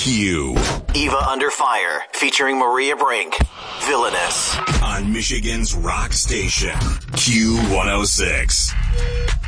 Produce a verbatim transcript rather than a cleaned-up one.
Q. Eva Under Fire, featuring Maria Brink. Villainous. On Michigan's rock station, Q one oh six.